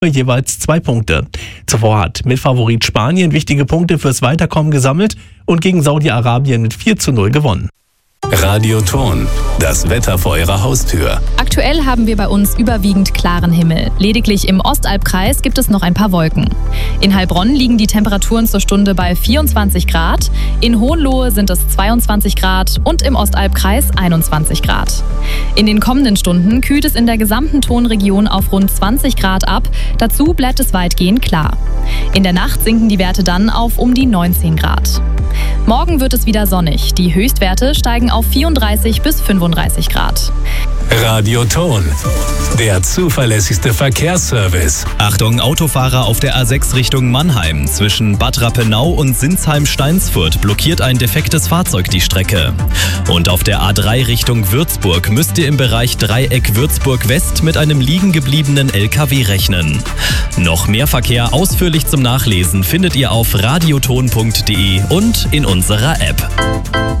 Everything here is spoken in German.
jeweils 2 Punkte. Zuvor hat Mitfavorit Spanien wichtige Punkte fürs Weiterkommen gesammelt und gegen Saudi-Arabien mit 4:0 gewonnen. Radioton, das Wetter vor Ihrer Haustür. Aktuell haben wir bei uns überwiegend klaren Himmel. Lediglich im Ostalbkreis gibt es noch ein paar Wolken. In Heilbronn liegen die Temperaturen zur Stunde bei 24 Grad, in Hohenlohe sind es 22 Grad und im Ostalbkreis 21 Grad. In den kommenden Stunden kühlt es in der gesamten Tonregion auf rund 20 Grad ab, dazu bleibt es weitgehend klar. In der Nacht sinken die Werte dann auf um die 19 Grad. Morgen wird es wieder sonnig. Die Höchstwerte steigen auf 34 bis 35 Grad. Radioton, der zuverlässigste Verkehrsservice. Achtung, Autofahrer auf der A6 Richtung Mannheim. Zwischen Bad Rappenau und Sinsheim-Steinsfurt blockiert ein defektes Fahrzeug die Strecke. Und auf der A3 Richtung Würzburg müsst ihr im Bereich Dreieck Würzburg West mit einem liegen gebliebenen LKW rechnen. Noch mehr Verkehr ausführlich zum Nachlesen findet ihr auf radioton.de und in unserer App.